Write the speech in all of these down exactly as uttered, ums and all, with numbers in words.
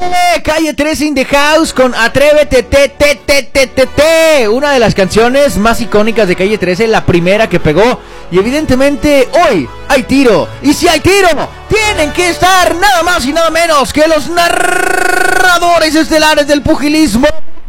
Calle trece in the house con Atrévete, te, te, te, te, te, te. Una de las canciones más icónicas de Calle trece, la primera que pegó. Y evidentemente hoy hay tiro. Y si hay tiro, tienen que estar nada más y nada menos que los narradores estelares del pugilismo.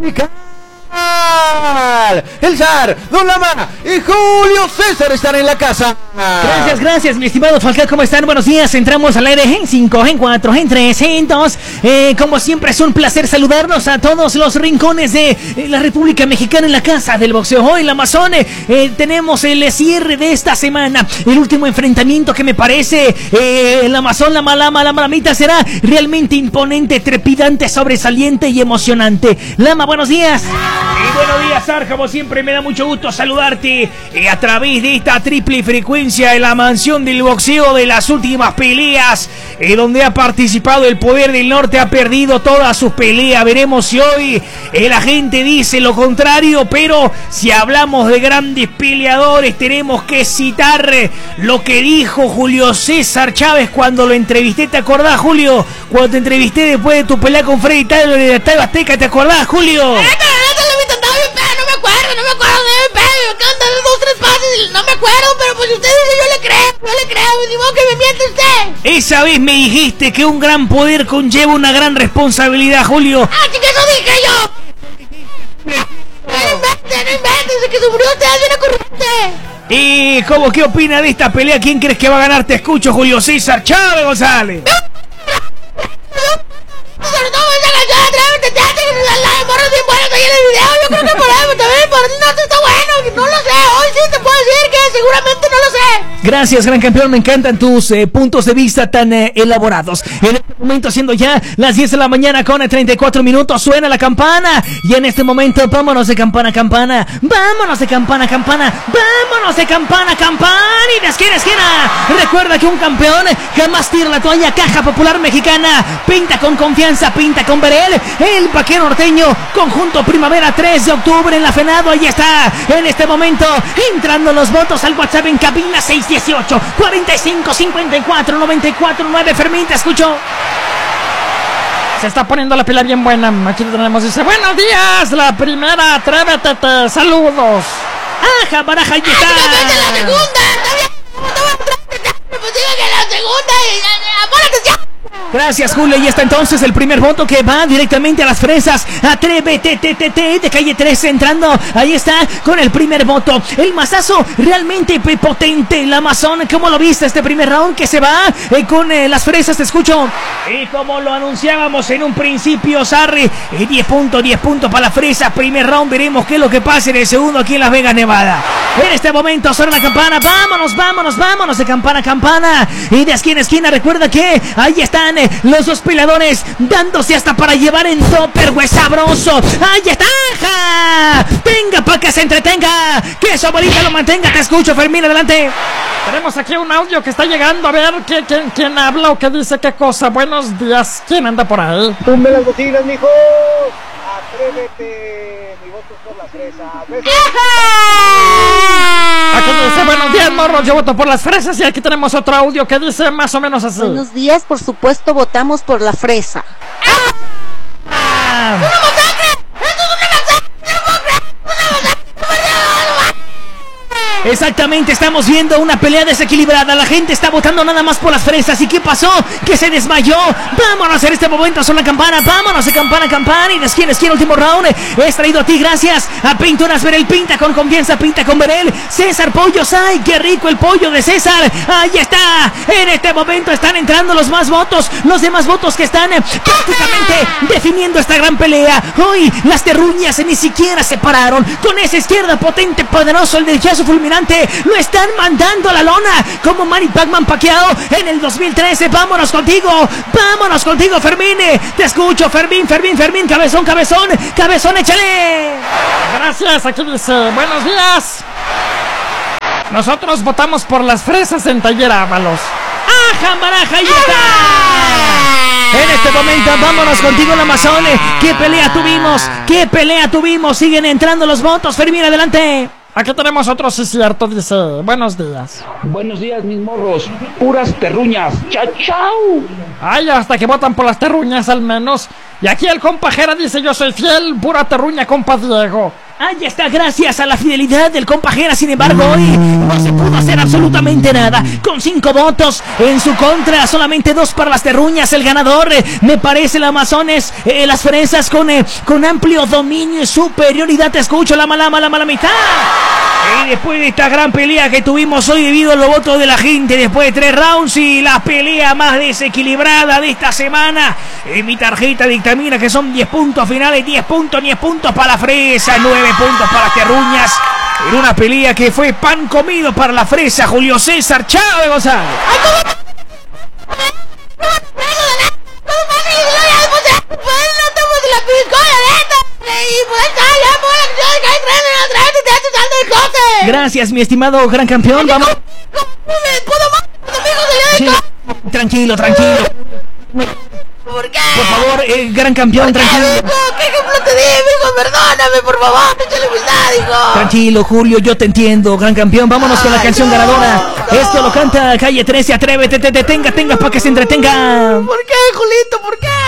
El zar, Don Lama y Julio César están en la casa. Gracias, gracias, mi estimado Falcán, ¿cómo están? Buenos días, entramos al aire en cinco, en cuatro, en tres, en dos. eh, Como siempre es un placer saludarnos a todos los rincones de eh, la República Mexicana en la casa del boxeo. Hoy la Amazon, eh, tenemos el cierre de esta semana, el último enfrentamiento que me parece eh, el Amazon, la Malama, la Malamita será realmente imponente, trepidante, sobresaliente y emocionante. Lama, buenos días. Y buenos días, Sar, como siempre me da mucho gusto saludarte eh, a través de esta triple frecuencia de la mansión del boxeo de las últimas peleas, eh, donde ha participado el Poder del Norte, ha perdido todas sus peleas. Veremos si hoy eh, la gente dice lo contrario, pero si hablamos de grandes peleadores tenemos que citar eh, lo que dijo Julio César Chávez cuando lo entrevisté. ¿Te acordás, Julio? Cuando te entrevisté después de tu pelea con Freddy Taylor de la Estadio Azteca, ¿te acordás, Julio? No me acuerdo de mi pelo, cantan dos, tres pases, no me acuerdo, pero pues usted dice, yo le creo, yo le creo, ni modo que me miente usted. Esa vez me dijiste que un gran poder conlleva una gran responsabilidad, Julio. Ah, chica, eso dije yo. No inventes, no inventes, desde que sufrió usted hace una corriente. ¿Y cómo, qué opina de esta pelea? ¿Quién crees que va a ganar? Te escucho, Julio César Chávez González. Sobre todo esa canción, Atrévete, te hace la de morros bien buenas ahí en el video. Yo creo que por ahí también por no está bueno, no lo sé. Hoy sí te puedo decir que seguramente no lo sé. Gracias, gran campeón, me encantan tus eh, puntos de vista tan eh, elaborados. En este momento, siendo ya las diez de la mañana con treinta y cuatro minutos, suena la campana. Y en este momento, vámonos de campana a campana. Vámonos de campana a campana. Vámonos de campana a campana. Y de esquina a esquina. Recuerda que un campeón jamás tira la toalla. Caja Popular Mexicana. Pinta con confianza, pinta con Berel. El vaquero norteño, conjunto Primavera, tres de octubre en la FENADO. Ahí está, en este momento, entrando los votos al WhatsApp en cabina seis dieciocho, cuarenta y cinco, cincuenta y cuatro, noventa y cuatro, nueve. Fermín, te escucho. Se está poniendo la pila bien buena. Aquí lo tenemos, dice, buenos días, la primera, atrévete, te, saludos. Ajá, baraja, ahí está. La segunda, está bien. Pues diga que la segunda y pon atención. Gracias, Julio. Y está entonces el primer voto que va directamente a las fresas. Atrévete, te, te, te, de calle trece entrando. Ahí está con el primer voto. El mazazo realmente potente. El Amazon, ¿cómo lo viste este primer round que se va eh, con eh, las fresas? Te escucho. Y como lo anunciábamos en un principio, Sarri, eh, diez puntos, diez puntos para las fresas. Primer round, veremos qué es lo que pasa en el segundo aquí en Las Vegas, Nevada. En este momento suena la campana. Vámonos, vámonos, vámonos de campana a campana. Y de esquina a esquina, recuerda que ahí están eh, los dos peleadores dándose hasta para llevar en topper, güey, sabroso. Ahí está. ¡Ja! Venga, pa' que se entretenga. Que su abuelita lo mantenga. Te escucho, Fermín, adelante. Tenemos aquí un audio que está llegando. A ver ¿quién, quién, quién habla o qué dice qué cosa. Buenos días. ¿Quién anda por ahí? Tumbe las bocinas, mijo. Atrévete. Mi voto es por la fresa. ¡Besos! Aquí dice, buenos días, morros, yo voto por las fresas. Y aquí tenemos otro audio que dice más o menos así. Buenos días, por supuesto votamos por la fresa. ¡Ah! ¡Una masacre! ¡Esto es una masacre! ¡No puedo creer! ¡Una masacre! Exactamente, estamos viendo una pelea desequilibrada. La gente está votando nada más por las fresas. ¿Y qué pasó? Que se desmayó. Vámonos en este momento, son la campana. Vámonos de campana a campana. Y de esquina a esquina, último round. Es traído a ti gracias a Pinturas Berel. Pinta con confianza, pinta con Berel. César Pollos, ¡ay, qué rico el pollo de César! Ahí está. En este momento están entrando los más votos. Los demás votos que están eh, prácticamente definiendo esta gran pelea. Hoy las terruñas ni siquiera se pararon. Con esa izquierda potente, poderoso, el derechazo fulminante. Lo están mandando a la lona como Manny Pacman Pacquiao en el dos mil trece. Vámonos contigo, vámonos contigo, Fermín. Te escucho, Fermín, Fermín, Fermín. Cabezón, cabezón, cabezón, échale. Gracias, aquí dice, buenos días. Nosotros votamos por las fresas en Taller Ábalos. ¡Ajá, baraja! ¡Ahí está! En este momento, vámonos contigo, el Amazon. ¿Qué pelea tuvimos? ¿Qué pelea tuvimos? Siguen entrando los votos. Fermín, adelante. Aquí tenemos otro, sí cierto, dice, buenos días. Buenos días, mis morros. Puras terruñas. Chao, chao. Ay, hasta que votan por las terruñas al menos. Y aquí el compa Jera dice, yo soy fiel, pura terruña, compa Diego. Ah, ya está, gracias a la fidelidad del compa Jera. Sin embargo, hoy no se pudo hacer absolutamente nada. Con cinco votos en su contra, solamente dos para las terruñas. El ganador, eh, me parece, el Amazones, eh, las fresas con, eh, con amplio dominio y superioridad. Te escucho, la mala, mala, mala mitad. Y después de esta gran pelea que tuvimos hoy debido a los votos de la gente, después de tres rounds y la pelea más desequilibrada de esta semana, en mi tarjeta dictamina que son diez puntos finales, diez puntos, diez puntos para la fresa, nueve puntos para las terruñas. En una pelea que fue pan comido para la fresa, Julio César Chávez González. Gracias, mi estimado gran campeón. Vamos. Sí, tranquilo, tranquilo. ¿Por qué? Por favor, eh, gran campeón, tranquilo. ¿Qué ejemplo te di, hijo? Perdóname, por favor, échale humildad, hijo. Tranquilo, Julio, yo te entiendo, gran campeón. Vámonos con la canción ganadora. Esto lo canta Calle trece, atrévete, te, te, tenga, tenga, para que se entretenga. ¿Por qué, Julito? ¿Por qué?